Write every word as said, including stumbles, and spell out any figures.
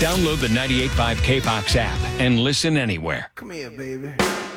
Download the ninety-eight point five K F O X app and listen anywhere. Come here, baby.